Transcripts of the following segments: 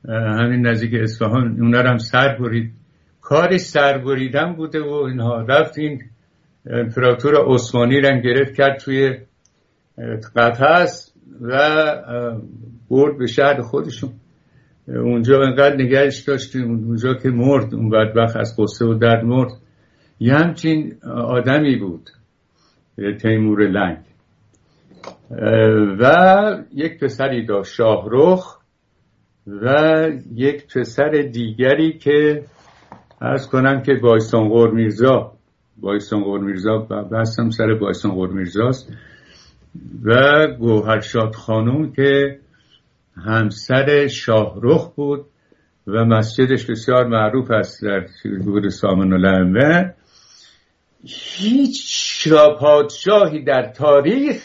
همین نزدیک اصفهان، اونا رو هم سر برید. کارش سر بریدن بوده و اینها. رفت این امپراتور عثمانی رو گرفت کرد توی قفس و برد به شهر خودشون. اونجا انقدر نگهش داشتیم اونجا که مرد، اون بدبخت از غصه و درد مرد. یه همچین آدمی بود تیمور لنگ. و یک پسری داشت شاهرخ و یک پسر دیگری که عرض کنم که بایستانقور میرزا بستم سر بایستانقور میرزاست و گوهرشاد خانوم که همسر شاهرخ بود و مسجدش بسیار معروف است در بود سامن الائمه. هیچ پادشاهی در تاریخ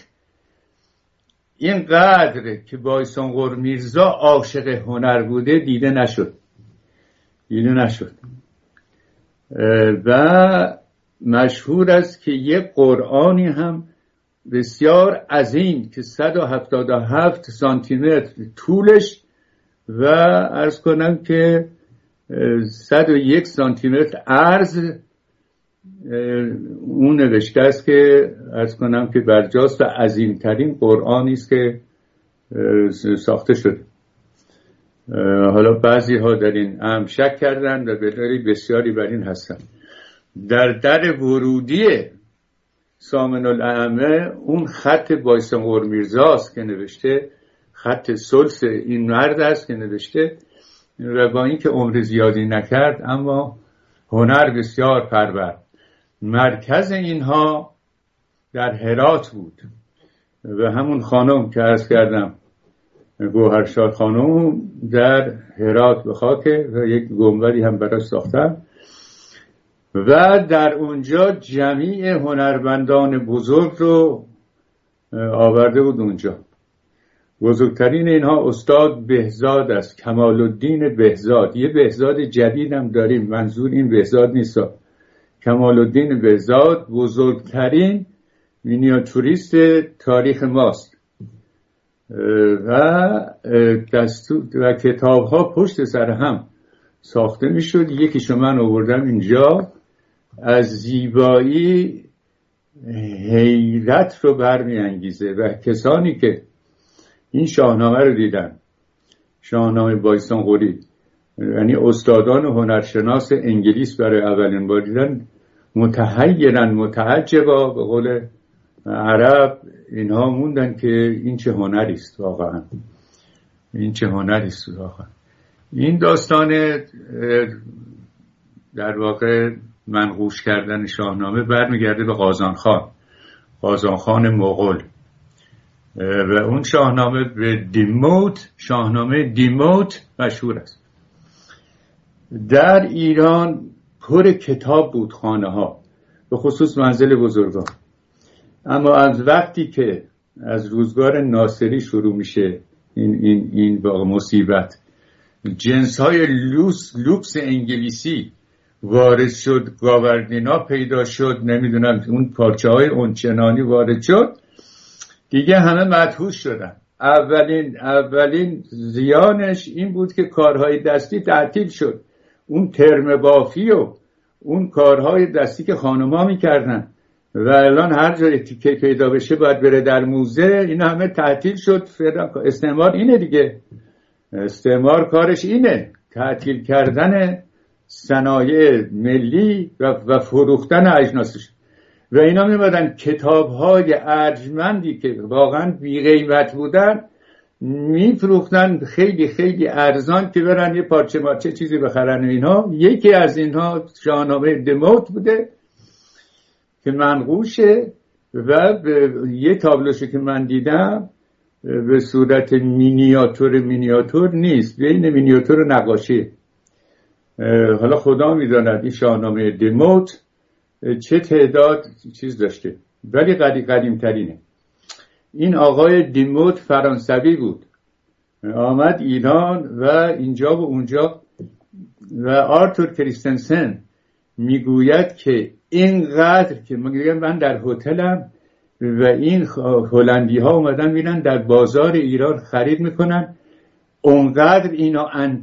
اینقدر که بایستانقور میرزا عاشق هنر بوده دیده نشد. و مشهور است که یک قرآنی هم بسیار عظیم که 177 سانتی متر طولش و عرض کنم که 101 سانتی متر عرض اون نوشته است که عرض کنم که برجاست و عظیمترین قرآنی است که ساخته شده. حالا بعضی ها در این امر شک کردن و بسیاری بر این هستن. در ورودی سامن الائمه اون خط بایستانقور میرزاست که نوشته، خط سلس این مرد است که نوشته و با اینکه عمر زیادی نکرد اما هنر بسیار پرورد. مرکز اینها در هرات بود و همون خانم که عرض کردم گوهرشاد خانم در هرات به خاکه و یک گنبدی هم براش ساختن و در اونجا جمیع هنرمندان بزرگ رو آورده بود اونجا. بزرگترین اینها استاد بهزاد است، کمال الدین بهزاد. یه بهزاد جدید هم داریم، منظور این بهزاد نیست. کمال الدین بهزاد بزرگترین مینیاتوریست تاریخ ماست و کتاب ها پشت سر هم ساخته می شد. یکیشو من آوردم اینجا. از زیبایی حیرت رو برمی انگیزه و کسانی که این شاهنامه رو دیدن، شاهنامه بایستانقوری، یعنی استادان و هنرشناس انگلیس برای اولین بار دیدن، متحیرن، متعجبا، به قول عرب اینها موندن که این چه هنری است واقعا. این داستان در واقع منقوش کردن شاهنامه برمیگرده به قازان خان مغول و اون شاهنامه به شاهنامه دیموت مشهور است. در ایران پر کتاب بود خانه ها، به خصوص منزل بزرگان. اما از وقتی که از روزگار ناصری شروع میشه این با مصیبت، جنس های لوکس انگلیسی وارد شد، گاوردینا پیدا شد، نمیدونم اون پارچه های اونچنانی وارد شد، دیگه همه مدهوش شدن. اولین زیانش این بود که کارهای دستی تعطیل شد. اون ترم بافی و اون کارهای دستی که خانوما میکردن و الان هر جای تیکه پیدا بشه باید بره در موزه، این همه تعطیل شد. استعمار اینه دیگه، استعمار کارش اینه، تعطیل کردن صنایع ملی و فروختن اجناسش. و اینا میبادن کتاب‌های ارجمندی که واقعا بی قیمت بودن میفروختن خیلی خیلی ارزان که برن یه پارچه چیزی بخرن. اینها یکی از اینها شاهنامه دیموت بوده که منقوشه و یه تابلوشو که من دیدم به صورت مینیاتور نیست، بین مینیاتور و نقاشی. حالا خدا میداند این شاهنامه دیموت چه تعداد چیز داشته، ولی قدیم ترینه. این آقای دیموت فرانسوی بود، آمد ایران و اینجا و اونجا و آرتور کریستنسن میگوید که اینقدر که من در هتلم و این هلندی ها اومدن میرن در بازار ایران خرید میکنن، اونقدر اینا